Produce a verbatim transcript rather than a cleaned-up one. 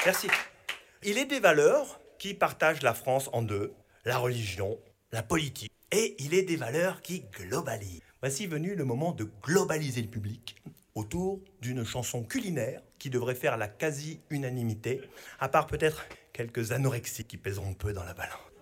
Merci. Il est des valeurs qui partagent la France en deux, la religion, la politique. Et il est des valeurs qui globalisent. Voici venu le moment de globaliser le public autour d'une chanson culinaire qui devrait faire la quasi-unanimité, à part peut-être quelques anorexies qui pèseront peu dans la balance.